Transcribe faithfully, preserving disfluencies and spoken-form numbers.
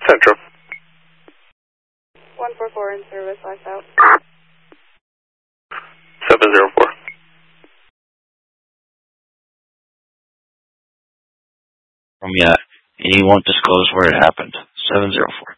Central. one four four in service, last out. seven zero four. From yeah, and you won't disclose where it happened. seven zero four.